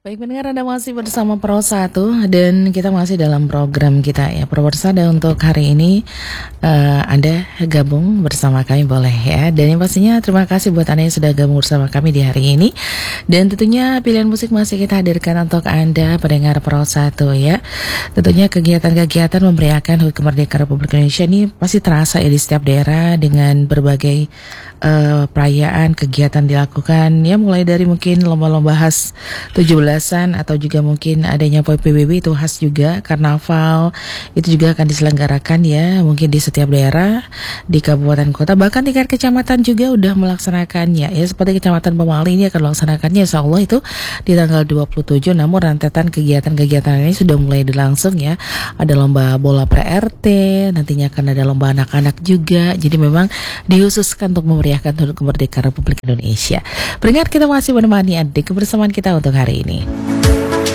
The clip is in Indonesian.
Baik pendengar, Anda masih bersama Pro 1 dan kita masih dalam program kita ya Pro Bersada. Untuk hari ini Anda gabung bersama kami boleh ya. Dan yang pastinya terima kasih buat Anda yang sudah gabung bersama kami di hari ini. Dan tentunya pilihan musik masih kita hadirkan untuk Anda pendengar Pro 1 ya. Tentunya kegiatan-kegiatan memeriahkan HUT Kemerdekaan Republik Indonesia ini pasti terasa ya di setiap daerah dengan berbagai perayaan kegiatan dilakukan ya, mulai dari mungkin lomba-lomba khas 17-an atau juga mungkin adanya PBB itu khas juga, karnaval itu juga akan diselenggarakan ya mungkin di setiap daerah di kabupaten kota, bahkan tingkat kecamatan juga udah melaksanakannya ya, seperti Kecamatan Pemali ini akan melaksanakannya insya Allah itu di tanggal 27. Namun rentetan kegiatan-kegiatan ini sudah mulai dilangsung ya, ada lomba bola per-RT, nantinya akan ada lomba anak-anak juga, jadi memang dikhususkan untuk memeriahkan HUT Kemerdekaan Republik Indonesia. Peringat kita masih menemani adik kebersamaan kita untuk hari ini.